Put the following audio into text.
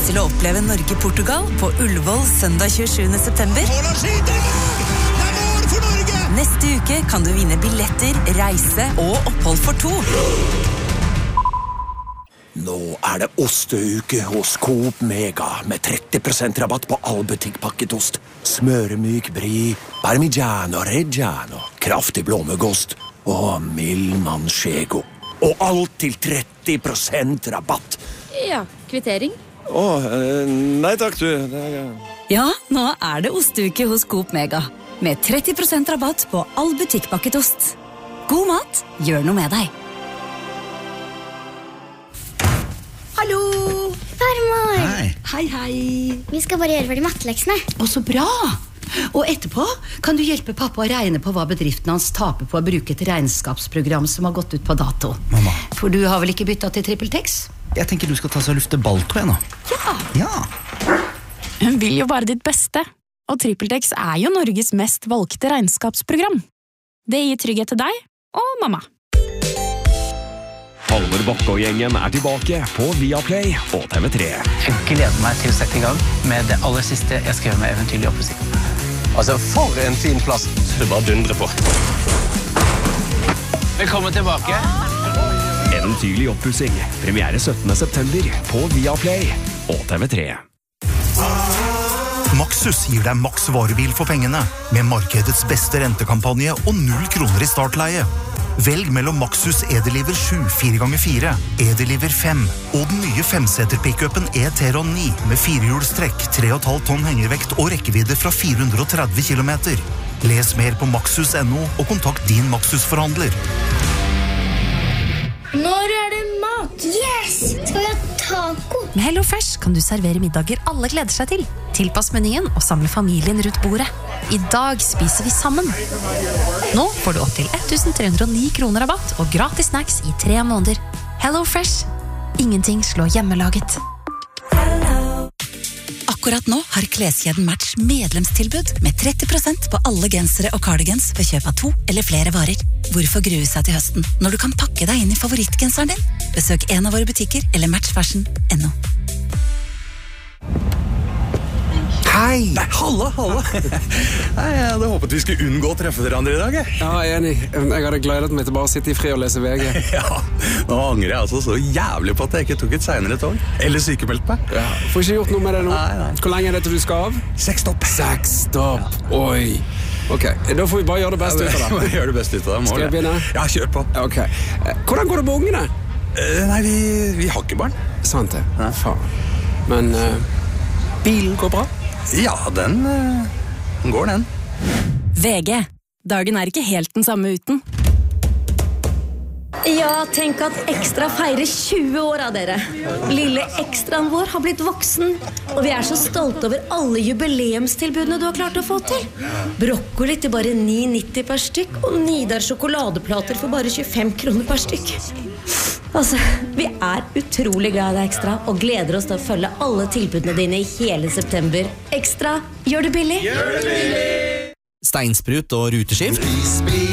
lyst til å oppleve Norge-Portugal på Ullevål søndag 27. september? Neste uke kan du vinne billetter, reise og opphold for 2. Nå det osteuke hos Coop Mega med 30% rabatt på all butikkpakket ost. Smøremyk brie, parmigiano reggiano, kraftig blåmuggost og mild manchego. Og alt til 30% rabatt. Ja, kvittering. Nei takk du. Ja, nå det osteuke hos Coop Mega med 30% rabatt på all butikkpakket ost. God mat, gjør noe med deg. Hallo! Farmor! Hei. Vi skal bare gjøre ferdig matteleksene. Å, så bra! Og etterpå kan du hjelpe pappa å regne på hva bedriften hans taper på å bruke et regnskapsprogram som har gått ut på dato. Mamma. For du har vel ikke byttet til TrippelTex? Jeg tenker du skal ta så lufte balltå igjen nå. Ja. Hun vil jo bare ditt beste, og TrippelTex jo Norges mest valgte regnskapsprogram. Det gir trygghet til deg og mamma. Halvor Bakke og gjengen tilbake på Viaplay og TV3. Jeg gleder meg til å sette i gang med det aller siste jeg skal gjøre med Eventyrlig oppussing. Altså, for en fin plass. Du bare dundrer på. Velkommen tilbake. Eventyrlig oppussing. Premiere 17. september på Viaplay og TV3. Maxus gir deg maks varebil for pengene, med markedets beste rentekampanje og 0 kroner i startleie. Velg mellom Maxus Edeliver 7 4x4, Edeliver 5 og den nye 5-seter-pickupen E-Teron 9 med 4-hjulstrekk, 3,5 tonn hengervekt og rekkevidde fra 430 kilometer. Les mer på maxus.no og kontakt din Maxus-forhandler. Når det mat? Yes! Skal vi ha taco? Med HelloFresh kan du servere middager alle gleder seg til. Tilpass menyen og samle familien rundt bordet. I dag spiser vi sammen. Nå får du opp til 1309 kroner rabatt og gratis snacks i 3 måneder. HelloFresh. Ingenting slår hjemmelaget. Akkurat nå har kleskjeden Match medlemstilbud med 30% på alle gensere og cardigans ved kjøp av 2 eller flere varer. Hvorfor grue seg til høsten når du kan pakke deg inn i favorittgenseren din? Besøk en av våre butikker eller matchfashion.no. Hei! Nei, halla! Nei, jeg hadde håpet vi skulle unngå å treffe hverandre i dag. Ja, jeg enig. Jeg hadde gledet meg til bare å sitte i fri og lese VG. Ja, nå angrer jeg altså så jævlig på at jeg ikke tok et senere tog. Eller sykemeldt meg. Ja, får ikke gjort noe med det nå. Nei. Hvor lenge det til du skal av? 6 stopp. 6 stopp. Oi. Ok, da får vi bare gjøre det beste ut av det. Gjør det beste ut av det. Skal jeg begynne? Ja, kjør på. Ok. Hvordan går det med ungene? Nei, vi har ikke barn. Sant det. Faen. Men bilen går bra? Ja, den går den. VG. Dagen ikke helt den samme uten. Ja, tenk at Ekstra feirer 20 år av dere. Lille ekstraen vår har blitt voksen, og vi så stolte over alle jubileumstilbudene du har klart å få til. Brokkoli til bare 9,90 per stykk, og Nidar sjokoladeplater for bare 25 kroner per stykk. Altså, vi utrolig glad i deg, Ekstra, og gleder oss til å følge alle tilbudene dine i hele september. Ekstra, gjør det billig! Steinsprut og ruteskift.